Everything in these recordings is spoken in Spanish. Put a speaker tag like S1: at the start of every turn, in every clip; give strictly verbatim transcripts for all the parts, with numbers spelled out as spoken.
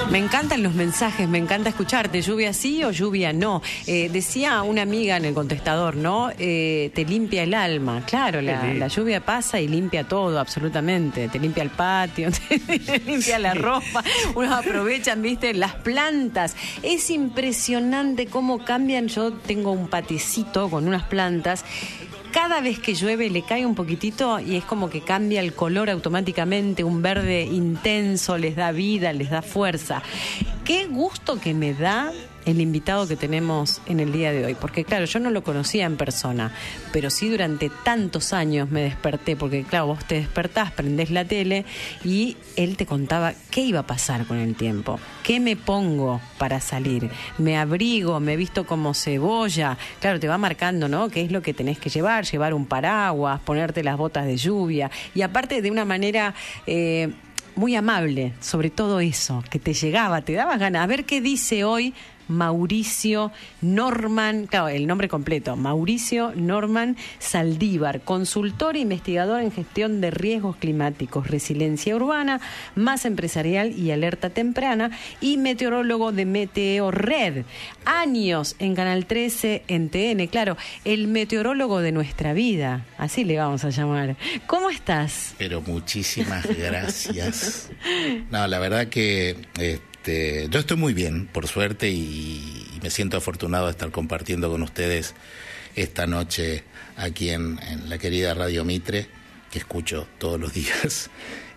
S1: Me encantan los mensajes, me encanta escucharte. ¿Lluvia sí o lluvia no? Eh, decía una amiga en el contestador, ¿no? Eh, te limpia el alma. Claro, la, la lluvia pasa y limpia todo, absolutamente. Te limpia el patio, te limpia la ropa. Unos aprovechan, ¿viste? Las plantas. Es impresionante cómo cambian. Yo tengo un paticito con unas plantas. Cada vez que llueve le cae un poquitito y es como que cambia el color automáticamente, un verde intenso, les da vida, les da fuerza. Qué gusto que me da el invitado que tenemos en el día de hoy, porque claro, yo no lo conocía en persona, pero sí durante tantos años me desperté, porque claro, vos te despertás, prendés la tele y él te contaba qué iba a pasar con el tiempo, qué me pongo para salir, me abrigo, me visto como cebolla, claro, te va marcando, ¿no? Qué es lo que tenés que llevar, llevar un paraguas, ponerte las botas de lluvia, y aparte de una manera eh, muy amable, sobre todo eso, que te llegaba, te dabas ganas, a ver qué dice hoy Mauricio Norman, claro, el nombre completo, Mauricio Norman Saldívar, consultor e investigador en gestión de riesgos climáticos, resiliencia urbana, masa empresarial y alerta temprana, y meteorólogo de Meteorred. Años en Canal trece, en T N, claro, el meteorólogo de nuestra vida, así le vamos a llamar. ¿Cómo estás?
S2: Pero muchísimas gracias. No, la verdad que... Eh, Este, yo estoy muy bien, por suerte, y, y me siento afortunado de estar compartiendo con ustedes esta noche aquí en, en la querida Radio Mitre, que escucho todos los días.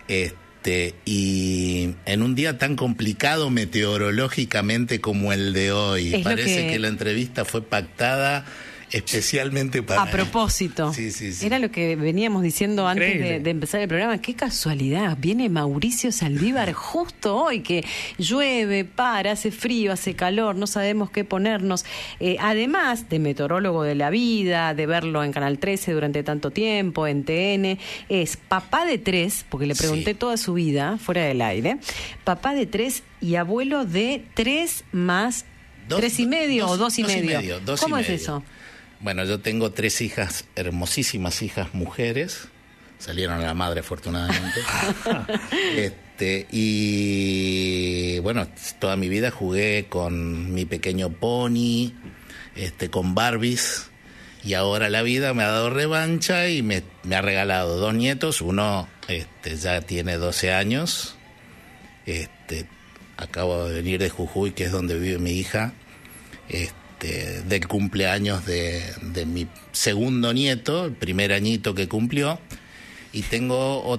S2: Este, y en un día tan complicado meteorológicamente como el de hoy,
S1: es
S2: parece
S1: que...
S2: que la entrevista fue pactada especialmente para...
S1: A propósito,
S2: sí, sí, sí.
S1: Era lo que veníamos diciendo antes de, de empezar el programa. Qué casualidad, viene Mauricio Saldívar justo hoy, que llueve, para, hace frío, hace calor, no sabemos qué ponernos. Eh, además de meteorólogo de la vida, de verlo en Canal trece durante tanto tiempo, en T N, es papá de tres, porque le pregunté sí. toda su vida, fuera del aire, papá de tres y abuelo de tres más, dos, tres y medio dos, o dos y dos medio. Y medio dos ¿Cómo y es medio. Eso?
S2: Bueno, yo tengo tres hijas, hermosísimas hijas mujeres, salieron a la madre afortunadamente, este, y bueno, toda mi vida jugué con mi pequeño pony, este, con Barbies, y ahora la vida me ha dado revancha y me, me ha regalado dos nietos, uno este, ya tiene doce años, este, acabo de venir de Jujuy, que es donde vive mi hija, este, del cumpleaños de, de mi segundo nieto, el primer añito que cumplió, y tengo